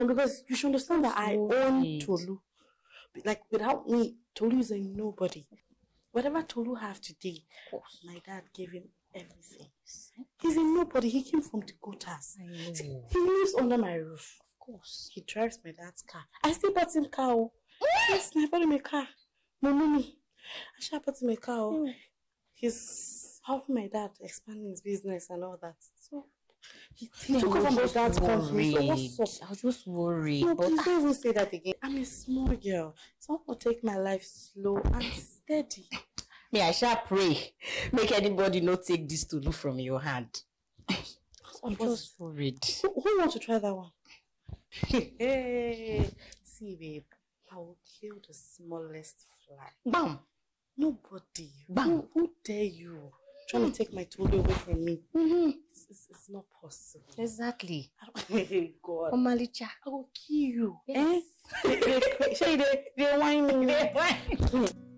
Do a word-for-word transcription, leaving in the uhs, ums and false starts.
And because you should understand that I own Tolu. Like, without me, Tolu is a nobody. Whatever Tolu have today, my dad gave him everything. He's a nobody. He came from the gutters. He lives under my roof. Of course. He drives my dad's car. I still bought him car. Yes, I bought him a car. My mommy. I should have bought him a car. Mm. He's helping my dad expanding his business and all that. So he, he took over my dad's company. So what's up? I was just worried. No, but please don't even say that again. I'm a small girl. So I'm going to take my life slow and steady. Me, I shall pray. Make anybody not take this to look from your hand. I'm just worried. Who, who wants to try that one? Hey, see, babe, I will kill the smallest fly. Bam! Nobody. Bam! Who, who dare you? Trying mm. to take my Tolu away from me. Mm-hmm. It's, it's, it's not possible. Exactly. Hey, God. Omalicha. I will kill you. Yes. Eh? they, they, they, they whine me. They whine.